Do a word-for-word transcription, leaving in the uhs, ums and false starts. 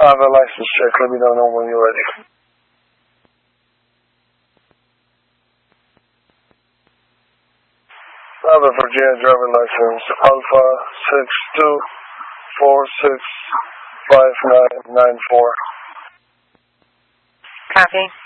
I have a license check. Let me know when you're ready. I have a Virginia driver license, Alpha six two four six five nine nine four. Copy.